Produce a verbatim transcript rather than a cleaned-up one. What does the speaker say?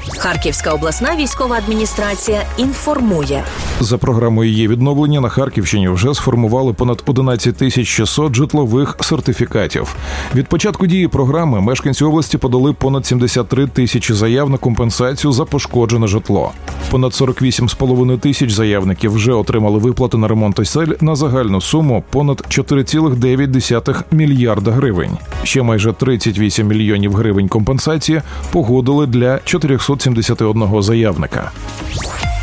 Харківська обласна військова адміністрація інформує. За програмою «Є відновлення» на Харківщині вже сформували понад одинадцять тисяч шістсот житлових сертифікатів. Від початку дії програми мешканці області подали понад сімдесят три тисячі заяв на компенсацію за пошкоджене житло. Понад сорок вісім з половиною тисяч заявників вже отримали виплати на ремонт осель на загальну суму понад чотири цілих дев'ять десятих мільярда гривень. Ще майже тридцять вісім мільйонів гривень компенсації погодили для чотириста сімдесят один заявника.